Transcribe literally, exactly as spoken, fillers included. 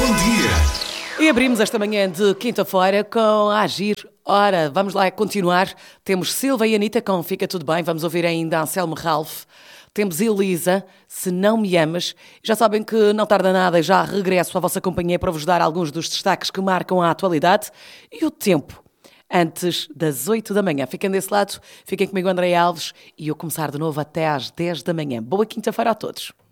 bom dia. E abrimos esta manhã de quinta-feira com a Agir. Ora, vamos lá continuar. Temos Silva e Anitta com Fica Tudo Bem. Vamos ouvir ainda Anselmo Ralph. Temos Elisa, Se Não Me Amas. Já sabem que não tarda nada e já regresso à vossa companhia para vos dar alguns dos destaques que marcam a atualidade e o tempo. Antes das oito da manhã. Fiquem desse lado, fiquem comigo, André Alves, e eu começar de novo até às dez da manhã. Boa quinta-feira a todos.